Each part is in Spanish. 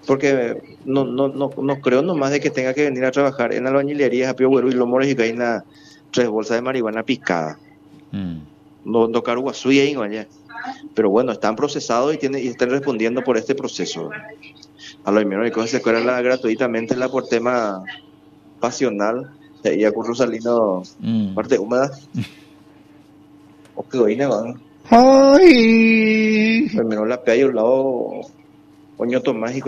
porque no creo nomás de que tenga que venir a trabajar en albañilería, Japio Güero y Lomores y Caína 3 bolsas de marihuana picada. Mm. No Caruguazú y ahí, vaya. Pero bueno, están procesados y están respondiendo por este proceso. A lo menos hay cosas se cuelan gratuitamente la por tema pasional. Y a Curro Salino, Mm. parte húmeda, o que hoy van. ¡Ay! Al menos la playa y un lado, Oñoto Mágico,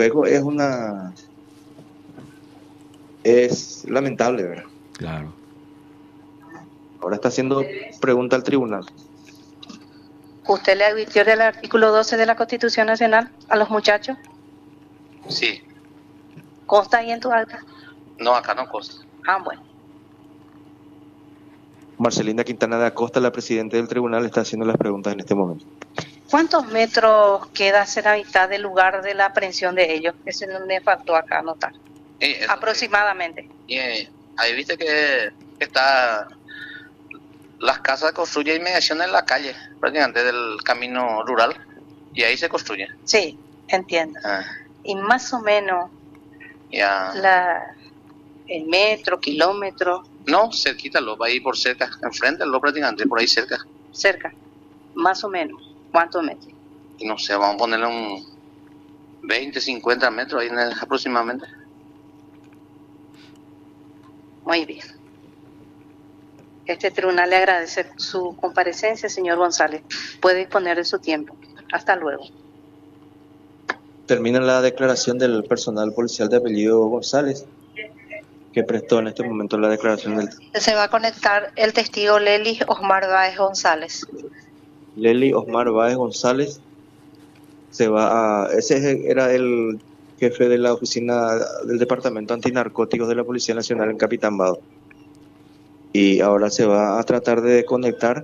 es lamentable, ¿verdad? Claro. Ahora está haciendo pregunta al tribunal. ¿Usted le advirtió del artículo 12 de la Constitución Nacional a los muchachos? Sí. ¿Consta ahí en tu acta? No, acá no consta. Ah, bueno. Marcelina Quintana de Acosta, la presidenta del tribunal, está haciendo las preguntas en este momento. ¿Cuántos metros queda hacia la mitad del lugar de la aprehensión de ellos? Eso me faltó acá anotar. Aproximadamente. Ahí viste que está las casas construyen inmediación en la calle, prácticamente del camino rural, y ahí se construye. Sí, entiendo. Y más o menos el metro, kilómetro. No, cerquita, lo va ahí por cerca, enfrente, lo prácticamente, por ahí cerca. Cerca, más o menos. ¿Cuántos metros? No sé, vamos a ponerle un 20, 50 metros ahí aproximadamente. Muy bien. Este tribunal le agradece su comparecencia, señor González. Puede disponer de su tiempo. Hasta luego. Termina la declaración del personal policial de apellido González, que prestó en este momento la declaración del... Se va a conectar el testigo Lely Osmar Báez González. Lely Osmar Báez González ese era el jefe de la oficina del Departamento Antinarcóticos de la Policía Nacional en Capitán Bado. Y ahora se va a tratar de conectar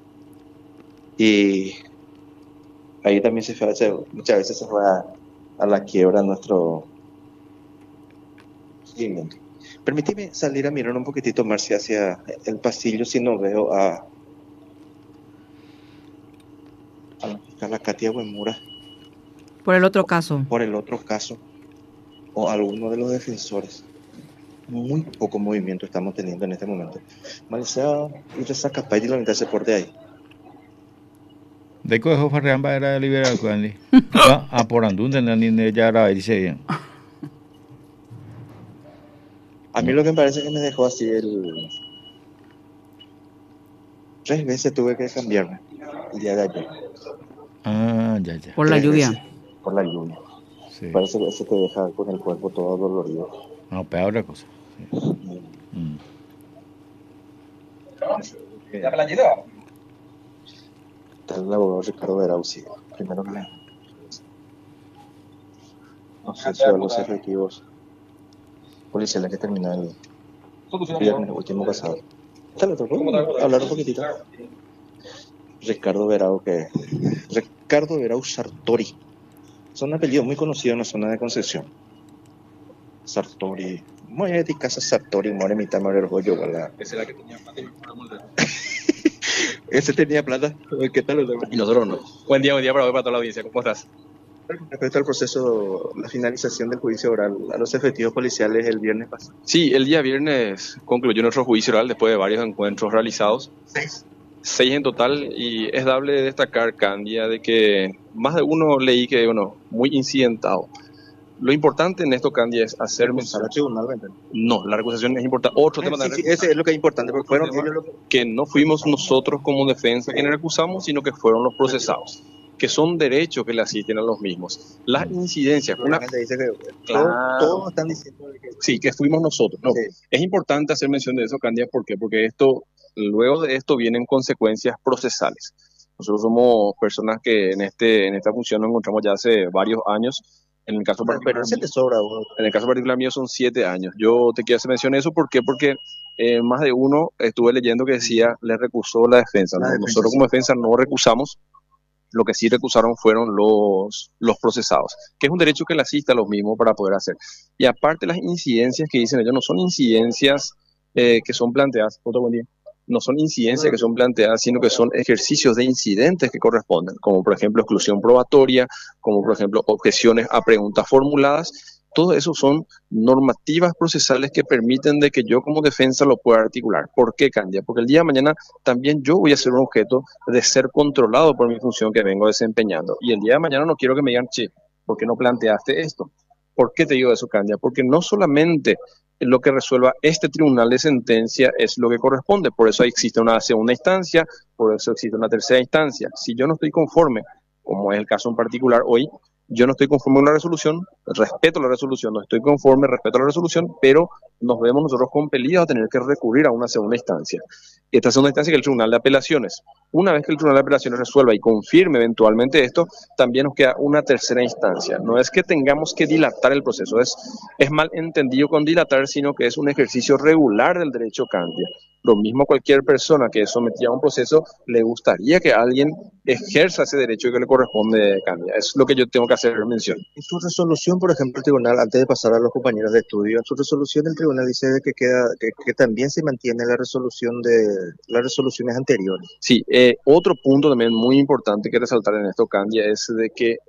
y ahí también muchas veces se fue a la quiebra nuestro seguimiento. Permíteme salir a mirar un poquitito, Marcia, hacia el pasillo si no veo a la fiscal Katia Buemura. Por el otro caso. Por el otro caso. O alguno de los defensores. Muy poco movimiento estamos teniendo en este momento. Marcia, y resaca para ir a la mitad de ese porte ahí. De cojo farreamba era liberal cuando a por andún ni ya era dice bien. A mí lo que me parece que me dejó así 3 veces tuve que cambiarme el día de ayer. Ah, ya. Por la lluvia. Por la lluvia. Sí. Parece que eso te deja con el cuerpo todo dolorido. No, peor otra cosa. ¿Ya me la lleva? Está el abogado Ricardo Verauzi. Primero que nada. No sé si los efectivos policiales que terminaron el viernes último pasado. ¿Puedo hablar un poquitito? Ricardo Verau Sartori. Son apellidos muy conocidos en la zona de Concepción. Sartori. Muy de casa Sartori, more mitad, more orgullo, ¿verdad? Ese era que tenía plata y me fue a molde. Ese tenía plata. ¿Qué tal los demás? Y nosotros no. Buen día para toda la audiencia. ¿Cómo estás? Respecto al proceso, la finalización del juicio oral a los efectivos policiales el viernes pasado. Sí, el día viernes concluyó nuestro juicio oral después de varios encuentros realizados. 6 en total, y es dable destacar, Candia, de que más de uno leí que, muy incidentado. Lo importante en esto, Candia, es hacer mención. No, la recusación es importante. Otro tema sí, ese es lo que es importante, porque fueron ellos que no fuimos nosotros como defensa quienes recusamos, sino que fueron los procesados, que son derechos que le asisten a los mismos. Las incidencias. Dice que todos están diciendo que... Sí, que fuimos nosotros. No, sí. Es importante hacer mención de eso, Candia, ¿por qué? Porque luego de esto vienen consecuencias procesales. Nosotros somos personas que en esta función nos encontramos ya hace varios años. En el caso particular, en el caso particular mío son 7 años. Yo te quiero hacer mención de eso, ¿por qué? Porque más de uno estuve leyendo que decía, le recusó la defensa. Nosotros como defensa no recusamos, lo que sí recusaron fueron los procesados, que es un derecho que le asiste a los mismos para poder hacer. Y aparte las incidencias que dicen ellos no son incidencias que son planteadas. Otro buen día. no son incidencias que son planteadas, sino que son ejercicios de incidentes que corresponden, como por ejemplo exclusión probatoria, como por ejemplo objeciones a preguntas formuladas. Todo eso son normativas procesales que permiten de que yo como defensa lo pueda articular. ¿Por qué, Candia? Porque el día de mañana también yo voy a ser un objeto de ser controlado por mi función que vengo desempeñando. Y el día de mañana no quiero que me digan, che, ¿por qué no planteaste esto? ¿Por qué te digo eso, Candia? Porque no solamente lo que resuelva este tribunal de sentencia es lo que corresponde. Por eso existe una segunda instancia, por eso existe una tercera instancia. Si yo no estoy conforme, como es el caso en particular hoy, yo no estoy conforme con la resolución, respeto la resolución, no estoy conforme, respeto la resolución, pero nos vemos nosotros compelidos a tener que recurrir a una segunda instancia. Esta segunda instancia que es el Tribunal de Apelaciones. Una vez que el Tribunal de Apelaciones resuelva y confirme eventualmente esto, también nos queda una tercera instancia. No es que tengamos que dilatar el proceso, es mal entendido con dilatar, sino que es un ejercicio regular del derecho Candia. Lo mismo cualquier persona que es sometida a un proceso, le gustaría que alguien ejerza ese derecho que le corresponde, Candia. Es lo que yo tengo que hacer mención. En su resolución, por ejemplo, el tribunal, antes de pasar a los compañeros de estudio, en su resolución el tribunal dice que también se mantiene la resolución de las resoluciones anteriores. Sí, otro punto también muy importante que resaltar en esto, Candia, es de que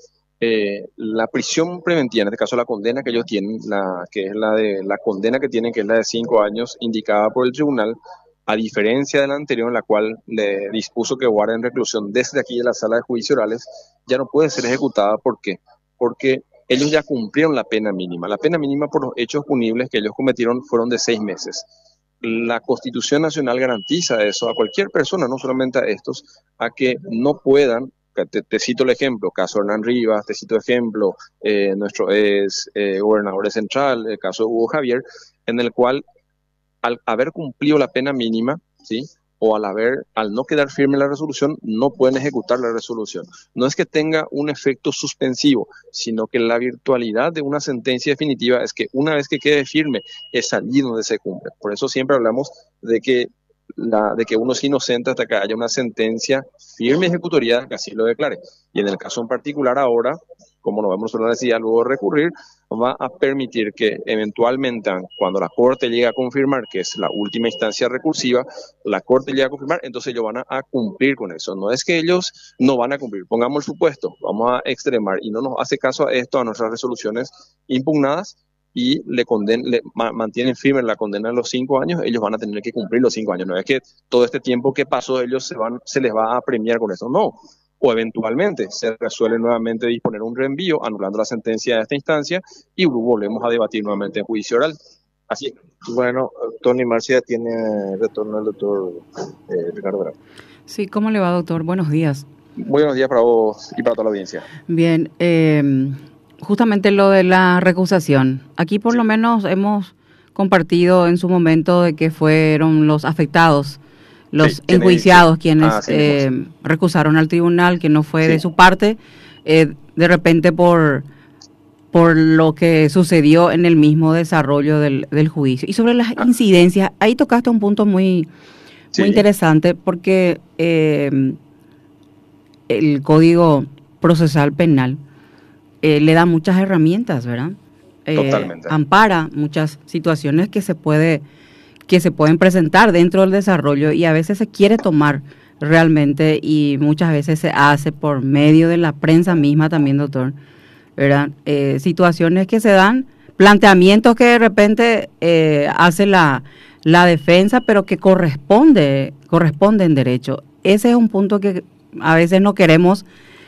la prisión preventiva, en este caso la condena que ellos tienen, que es la condena que tienen, que es la de 5 años, indicada por el tribunal, a diferencia de la anterior, en la cual le dispuso que guarden reclusión desde aquí de la sala de juicios orales, ya no puede ser ejecutada. ¿Por qué? Porque ellos ya cumplieron la pena mínima. La pena mínima por los hechos punibles que ellos cometieron fueron de 6 meses. La Constitución Nacional garantiza eso a cualquier persona, no solamente a estos, a que no puedan. Te cito el ejemplo, caso Hernán Rivas, te cito el ejemplo, nuestro gobernador de Central, el caso de Hugo Javier, en el cual al haber cumplido la pena mínima, ¿sí?, o al no quedar firme la resolución, no pueden ejecutar la resolución. No es que tenga un efecto suspensivo, sino que la virtualidad de una sentencia definitiva es que una vez que quede firme, es allí donde se cumple. Por eso siempre hablamos de que uno es inocente hasta que haya una sentencia firme y ejecutoria que así lo declare. Y en el caso en particular ahora, como lo vemos en la necesidad luego de recurrir, va a permitir que eventualmente, cuando la Corte llegue a confirmar, que es la última instancia recursiva, la Corte llega a confirmar, entonces ellos van a cumplir con eso. No es que ellos no van a cumplir, pongamos el supuesto, vamos a extremar y no nos hace caso a esto, a nuestras resoluciones impugnadas, y le mantienen firme la condena de los 5 años, ellos van a tener que cumplir los 5 años. No es que todo este tiempo que pasó ellos se les va a premiar con eso, no. O eventualmente se resuelve nuevamente disponer un reenvío anulando la sentencia de esta instancia y volvemos a debatir nuevamente en juicio oral. Así es. Bueno, Tony Marcia tiene retorno al doctor Ricardo Bravo. Sí, ¿cómo le va, doctor? Buenos días. Buenos días para vos y para toda la audiencia. Bien, justamente lo de la recusación. Aquí por lo menos hemos compartido en su momento de que fueron los afectados, los enjuiciados quienes recusaron al tribunal, que no fue de su parte, de repente por lo que sucedió en el mismo desarrollo del juicio. Y sobre las incidencias, ahí tocaste un punto muy interesante, porque el Código Procesal Penal le da muchas herramientas, ¿verdad? Totalmente. Ampara muchas situaciones que se pueden presentar dentro del desarrollo, y a veces se quiere tomar realmente, y muchas veces se hace por medio de la prensa misma también, doctor, ¿verdad? Situaciones que se dan, planteamientos que de repente hace la defensa, pero que corresponde en derecho. Ese es un punto que a veces no queremos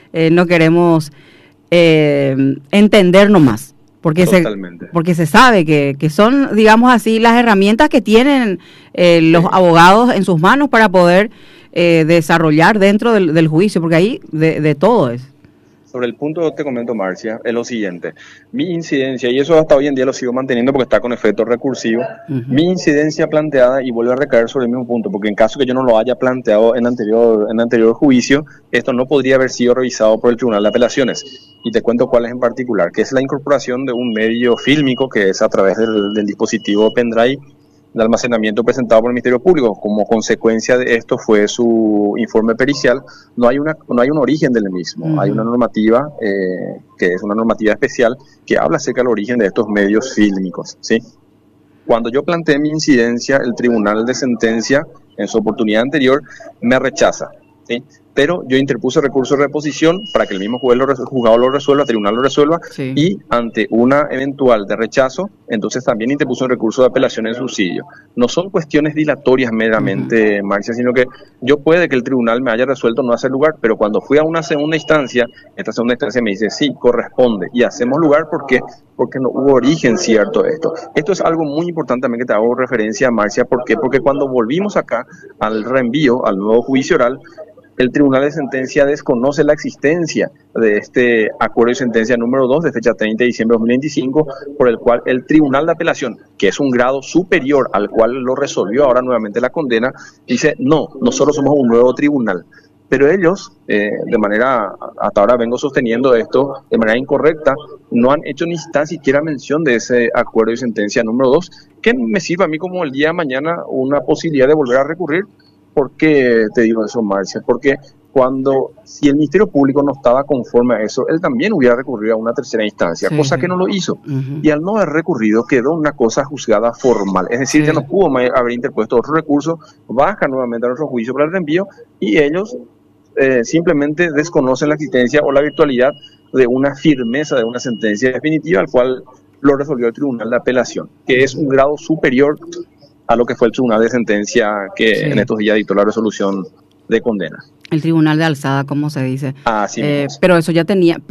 entender nomás. Porque se sabe que son, digamos así, las herramientas que tienen los abogados en sus manos para poder desarrollar dentro del juicio, porque ahí de todo es. Sobre el punto que te comento, Marcia, es lo siguiente. Mi incidencia, y eso hasta hoy en día lo sigo manteniendo porque está con efecto recursivo, mi incidencia planteada, y vuelve a recaer sobre el mismo punto, porque en caso que yo no lo haya planteado en anterior juicio, esto no podría haber sido revisado por el Tribunal de Apelaciones. Y te cuento cuál es en particular, que es la incorporación de un medio fílmico, que es a través del dispositivo pendrive de almacenamiento presentado por el Ministerio Público. Como consecuencia de esto fue su informe pericial. No hay un origen del mismo, hay una normativa que es una normativa especial que habla acerca del origen de estos medios fílmicos, ¿sí? Cuando yo planteé mi incidencia, el Tribunal de Sentencia en su oportunidad anterior, me rechaza, ¿sí? Pero yo interpuse recurso de reposición para que el mismo juzgado lo resuelva, el tribunal lo resuelva, sí. Y ante una eventual de rechazo, entonces también interpuso un recurso de apelación en subsidio. No son cuestiones dilatorias meramente, Marcia, sino que yo puede que el tribunal me haya resuelto no hacer lugar, pero cuando fui a una segunda instancia, esta segunda instancia me dice, sí, corresponde, y hacemos lugar porque no hubo origen cierto esto. Esto es algo muy importante también que te hago referencia, Marcia, ¿por qué? Porque cuando volvimos acá al reenvío, al nuevo juicio oral, el Tribunal de Sentencia desconoce la existencia de este acuerdo de sentencia número 2 de fecha 30 de diciembre de 2025, por el cual el Tribunal de Apelación, que es un grado superior al cual lo resolvió ahora nuevamente la condena, dice, no, nosotros somos un nuevo tribunal. Pero ellos, de manera, hasta ahora vengo sosteniendo esto, de manera incorrecta, no han hecho ni tan siquiera mención de ese acuerdo de sentencia número 2, que me sirva a mí como el día de mañana una posibilidad de volver a recurrir. ¿Por qué te digo eso, Marcia? Porque si el Ministerio Público no estaba conforme a eso, él también hubiera recurrido a una tercera instancia, sí, cosa que no lo hizo. Y al no haber recurrido, quedó una cosa juzgada formal. Es decir, ya no pudo haber interpuesto otro recurso, baja nuevamente a nuestro juicio para el reenvío, y ellos simplemente desconocen la existencia o la virtualidad de una firmeza de una sentencia definitiva, al cual lo resolvió el Tribunal de Apelación, que es un grado superior a lo que fue el Tribunal de Sentencia que sí, en estos días dictó la resolución de condena. El Tribunal de Alzada, como se dice. Sí, pero eso ya tenía,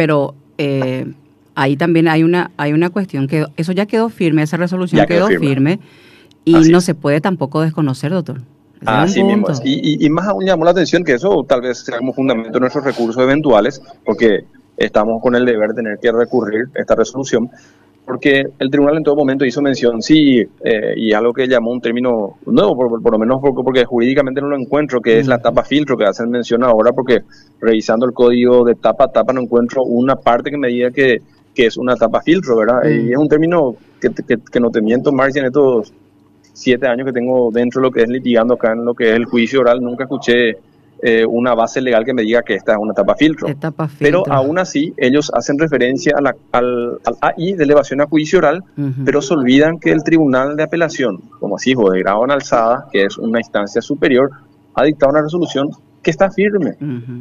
ahí también hay una cuestión, que eso ya quedó firme, esa resolución ya quedó firme y así no es. Se puede tampoco desconocer, doctor. Así mismo es. Y más aún llamó la atención que eso tal vez sea como fundamento de nuestros recursos eventuales, porque estamos con el deber de tener que recurrir a esta resolución, porque el tribunal en todo momento hizo mención, sí, y algo que llamó un término nuevo, por lo menos porque jurídicamente no lo encuentro, que es la tapa filtro, que hacen mención ahora, porque revisando el código de tapa a tapa no encuentro una parte que me diga que es una tapa filtro, ¿verdad? Y es un término que no te miento, Marcia, en estos 7 años que tengo dentro de lo que es litigando acá en lo que es el juicio oral, nunca escuché una base legal que me diga que esta es una tapa filtro. Pero aún así ellos hacen referencia al AI de elevación a juicio oral, pero se olvidan que el Tribunal de Apelación, como así hijo de grado en alzada, que es una instancia superior, ha dictado una resolución que está firme.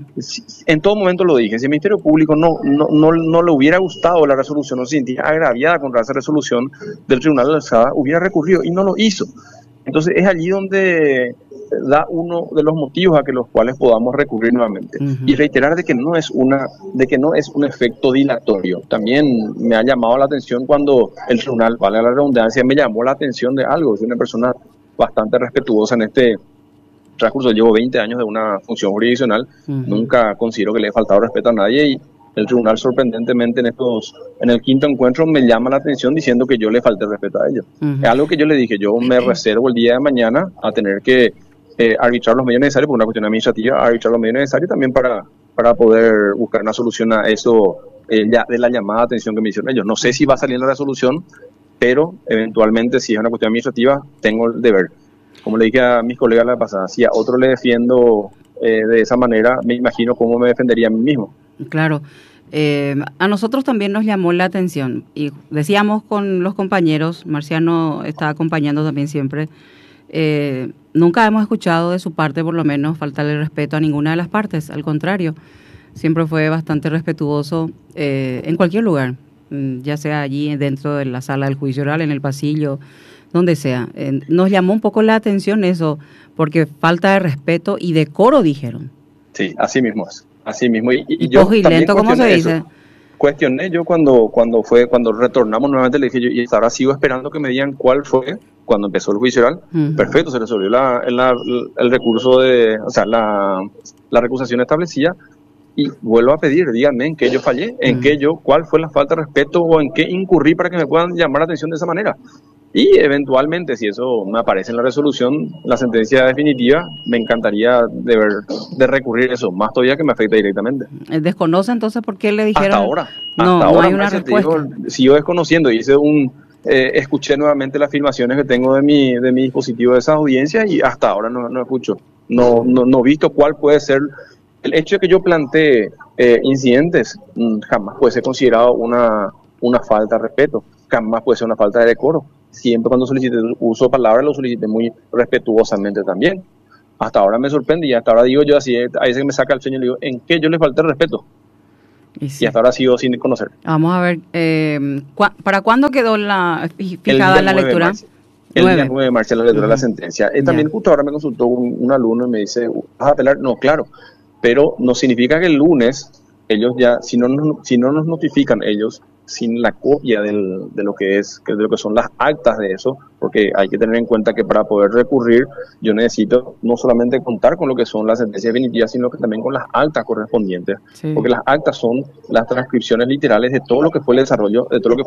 En todo momento lo dije, si el Ministerio Público no le hubiera gustado la resolución, no se sentía agraviada contra esa resolución del Tribunal de Alzada, hubiera recurrido y no lo hizo. Entonces es allí donde da uno de los motivos a los cuales podamos recurrir nuevamente. Y reiterar de que no es un efecto dilatorio. También me ha llamado la atención cuando el tribunal, vale la redundancia, me llamó la atención de algo. Soy una persona bastante respetuosa en este transcurso. Llevo 20 años de una función jurisdiccional, nunca considero que le he faltado respeto a nadie, y el tribunal sorprendentemente en el quinto encuentro me llama la atención diciendo que yo le falté respeto a ellos. Es algo que yo le dije, yo me reservo el día de mañana a tener que arbitrar los medios necesarios por una cuestión administrativa, arbitrar los medios necesarios también para poder buscar una solución a eso de la llamada de atención que me hicieron ellos. No sé si va a salir la resolución, pero eventualmente si es una cuestión administrativa tengo el deber. Como le dije a mis colegas la pasada, si a otro le defiendo de esa manera, me imagino cómo me defendería a mí mismo. Claro. A nosotros también nos llamó la atención y decíamos con los compañeros, Marciano está acompañando también siempre, nunca hemos escuchado de su parte por lo menos faltarle respeto a ninguna de las partes, al contrario, siempre fue bastante respetuoso en cualquier lugar, ya sea allí dentro de la sala del juicio oral, en el pasillo, donde sea. Nos llamó un poco la atención eso, porque falta de respeto y decoro, dijeron. Sí, así mismo es. Así mismo. Y yo lento, ¿cómo se dice? Eso. Cuestioné yo cuando retornamos nuevamente, le dije yo, y ahora sigo esperando que me digan cuál fue cuando empezó el juicio oral. Perfecto, se resolvió el recurso la recusación establecida, y vuelvo a pedir, díganme en qué yo fallé, cuál fue la falta de respeto o en qué incurrí para que me puedan llamar la atención de esa manera. Y eventualmente, si eso me aparece en la resolución, la sentencia definitiva, me encantaría de recurrir a eso, más todavía que me afecta directamente. ¿Desconoce entonces por qué le dijeron? Hasta ahora no hay una respuesta. Sigo desconociendo, escuché nuevamente las filmaciones que tengo de mi dispositivo de esa audiencia y hasta ahora no escucho. No he visto cuál puede ser. El hecho de que yo plantee incidentes jamás puede ser considerado una falta de respeto, jamás puede ser una falta de decoro. Siempre cuando solicité uso de palabras lo solicité muy respetuosamente también. hasta ahora me sorprende y hasta ahora digo yo así, a veces me saca el sueño y le digo, ¿en qué yo le falté el respeto? Sí. Y hasta ahora sigo sin conocer. Vamos a ver, ¿para cuándo quedó fijada la lectura? El día 9 de marzo la lectura de la sentencia. También justo ahora me consultó un alumno y me dice, ¿vas a apelar? No, claro, pero no significa que el lunes ellos ya, si no nos notifican ellos sin la copia de lo que son las actas de eso, porque hay que tener en cuenta que para poder recurrir yo necesito no solamente contar con lo que son las sentencias definitivas, sino que también con las actas correspondientes, porque las actas son las transcripciones literales de todo lo que fue el desarrollo,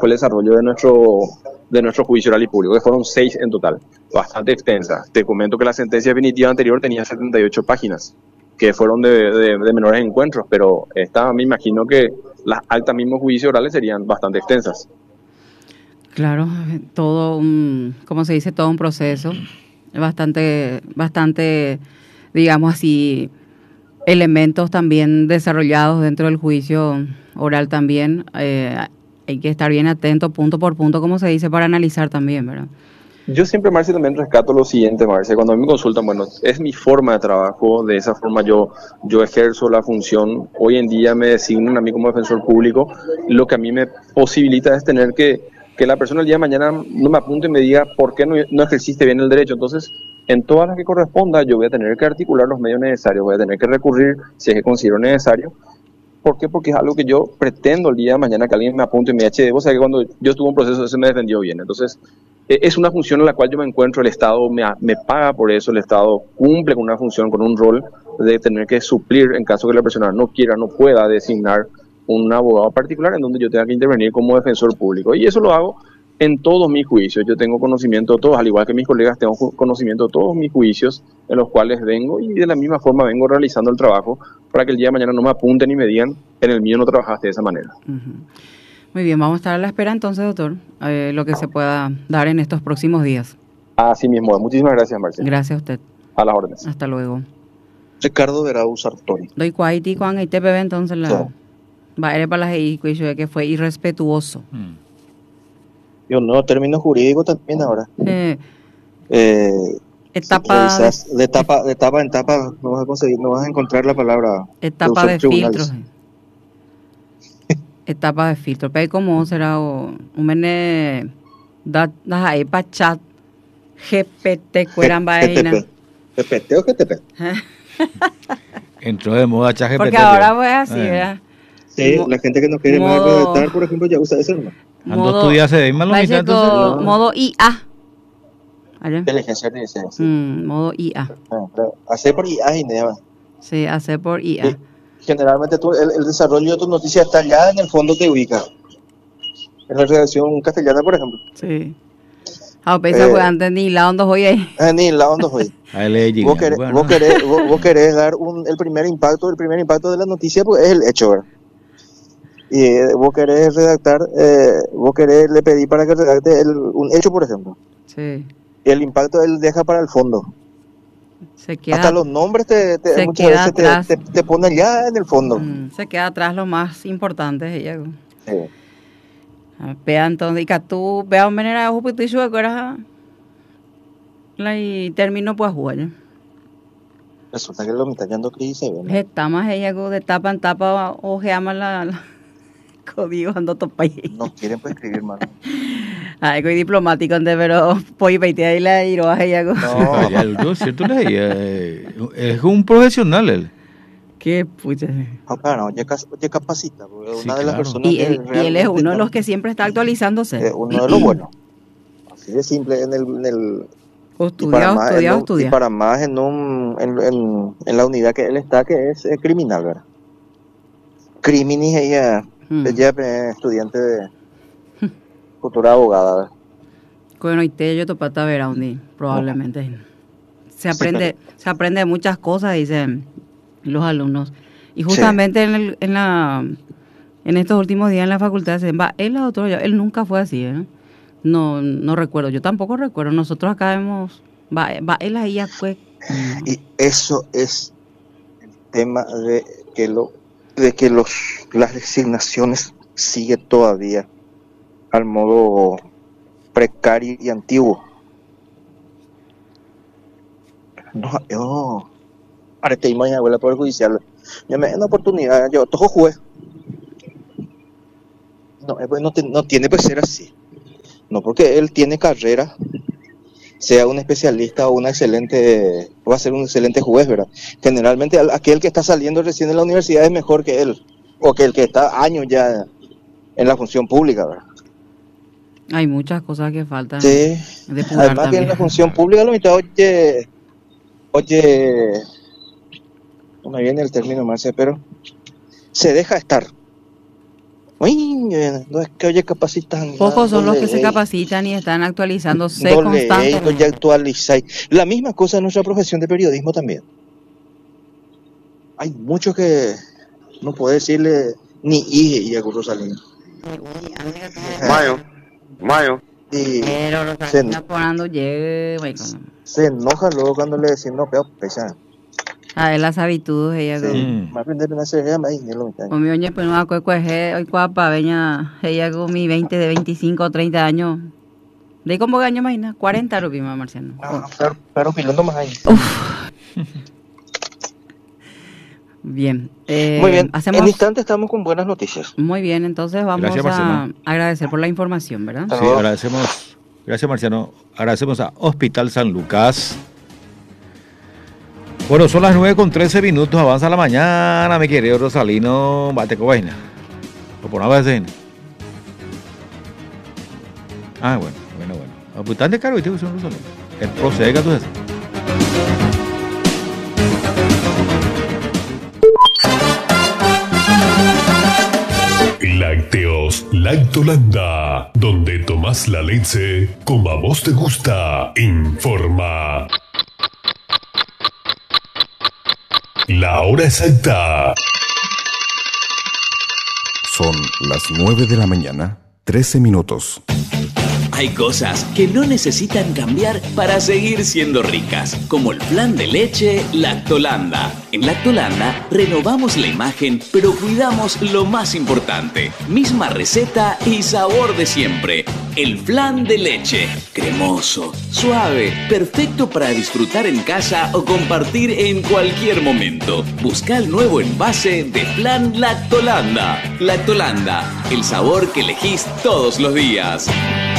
de nuestro juicio oral y público, que fueron 6 en total, bastante extensas. Te comento que la sentencia definitiva anterior tenía 78 páginas, que fueron de menores encuentros, pero esta me imagino que las actas mismos juicios orales serían bastante extensas. Claro, todo ¿cómo se dice? Todo un proceso, bastante, digamos así, elementos también desarrollados dentro del juicio oral también. Hay que estar bien atento punto por punto, como se dice, para analizar también, ¿verdad? Yo siempre, Marce, también rescato lo siguiente, Marce, cuando a mí me consultan, bueno, es mi forma de trabajo, de esa forma yo ejerzo la función, hoy en día me designan a mí como defensor público, lo que a mí me posibilita es tener que la persona el día de mañana no me apunte y me diga por qué no ejerciste bien el derecho. Entonces, en todas las que corresponda, yo voy a tener que articular los medios necesarios, voy a tener que recurrir si es que considero necesario. ¿Por qué? Porque es algo que yo pretendo el día de mañana que alguien me apunte y me eche. Vos sabés que cuando yo estuve en un proceso ese me defendió bien. Entonces, es una función en la cual yo me encuentro, el Estado me paga por eso, el Estado cumple con una función, con un rol de tener que suplir en caso que la persona no quiera, no pueda designar un abogado particular en donde yo tenga que intervenir como defensor público. Y eso lo hago en todos mis juicios. Yo tengo conocimiento de todos, al igual que mis colegas, tengo conocimiento de todos mis juicios en los cuales vengo y de la misma forma vengo realizando el trabajo para que el día de mañana no me apunten y me digan, en el mío no trabajaste de esa manera. Muy bien, vamos a estar a la espera entonces, doctor, lo que se pueda dar en estos próximos días. Así mismo, muchísimas gracias, Marcelo. Gracias a usted. A las órdenes. Hasta luego. Ricardo Verau Sartori. Doy cuaiti con el TPB entonces va a ir para la que fue irrespetuoso. Y un nuevo término jurídico también ahora. Etapa de etapa en etapa no vas a encontrar la palabra. Etapa de filtro. Etapa de filtro. Pero ¿cómo será? Un mene da ahí para chat GPT cueran vaina. GPT o GTP. Entró de moda chat GPT. Porque ahora voy así, ¿verdad? Sí, la gente que no quiere más redactar, por ejemplo, ya usa eso, ¿no? Ando estudiarse de más lo mismo, entonces. Modo IA. Inteligencia artificial. Sí. Modo IA. Hacer por IA y nada. Sí, hacer por IA. Sí. Generalmente el desarrollo de tu noticia está ya en el fondo te ubica. En la redacción castellana, por ejemplo. Sí. Pensaba que antes ni la onda hoy ahí. Ni la onda hoy. Vos querés dar el primer impacto de la noticia, pues es el hecho, ¿verdad? Y vos querés redactar, le pedí para que redacte un hecho, por ejemplo. Sí. Y el impacto él deja para el fondo. Hasta los nombres muchas veces te ponen ya en el fondo. Se queda atrás lo más importante, ella. Sí. Vea entonces, y que tú vea un manera de jugar y termino pues jugar. Resulta que lo me está yendo crisis. Está más ella de etapa en etapa ojeamos la código ando topa ahí. No quieren pues escribir más. Ay, soy diplomático, pero pues peite ahí la iroa ella. No, cierto es un profesional él. Qué pucha. Claro, ya capacita, porque sí, una de las personas y él es uno de los que siempre está actualizándose. Uno de los buenos. Así de simple en el estudiado. Y para más en la unidad que él está, que es criminal, ¿verdad? Criminis, ella es estudiante de futura abogada, ¿verdad? Bueno, y yo topata ver a probablemente. Se aprende muchas cosas, dicen los alumnos. Y justamente sí. en estos últimos días en la facultad dicen, él la doctora, él nunca fue así, ¿eh? No recuerdo, yo tampoco recuerdo. Nosotros acá vemos, él ahí ya fue. Y eso es el tema de que las designaciones sigue todavía al modo precario y antiguo. Arete y mañana vuelve al Poder Judicial. Yo me una oportunidad, yo toco juez. No, pues no tiene que ser así. No porque él tiene carrera, sea un especialista o va a ser un excelente juez, ¿verdad? Generalmente aquel que está saliendo recién de la universidad es mejor que él, o que el que está años ya en la función pública, ¿verdad? Hay muchas cosas que faltan. Sí, además que en la función pública lo mitad, oye, no me viene el término más, pero se deja estar. Uy, no es que oye capacitan. Pocos son los que se capacitan y están actualizándose constantemente. Ya actualizáis. La misma cosa en nuestra profesión de periodismo también. Hay muchos que no puedo decirle ni ije y a Curro Salinas. Mayo. Y se enoja luego cuando le decimos no, pero pesa. A él la sabitud ella más aprender una serie más y lo mitad. Con mi oña pues no hoy cuapa veña ella con mi 20 de 25 o 30 años. De cómo gaño más 40 rupias más Marciano. Pero piloto más ahí. Bien. Muy bien. En instante estamos con buenas noticias. Muy bien, entonces vamos a agradecer por la información, ¿verdad? Sí, agradecemos. Gracias, Marciano. Agradecemos a Hospital San Lucas. Bueno, son las 9:13, avanza la mañana, mi querido Rosalino, bate con vaina. ¿Lo ponemos a veces? Ah, bueno. Apuntante caro y te usan Rosalino. El procede que tú haces. Lácteos Lactolanda, donde tomás la leche como a vos te gusta, informa. La hora exacta. Son las 9 de la mañana, 13 minutos. Hay cosas que no necesitan cambiar para seguir siendo ricas, como el flan de leche Lactolanda. En Lactolanda renovamos la imagen, pero cuidamos lo más importante. Misma receta y sabor de siempre. El flan de leche, cremoso, suave, perfecto para disfrutar en casa o compartir en cualquier momento. Busca el nuevo envase de flan Lactolanda. Lactolanda, el sabor que elegís todos los días.